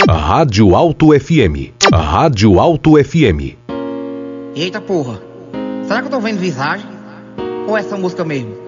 Rádio Alto FM. Rádio Alto FM. Eita porra, será que eu tô vendo visagem? Ou é essa música mesmo?